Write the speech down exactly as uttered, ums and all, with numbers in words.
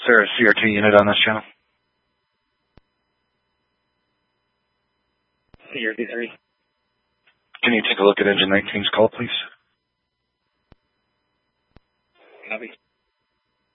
Is there a C R T unit on this channel? C R T three. Can you take a look at engine nineteen's call, please?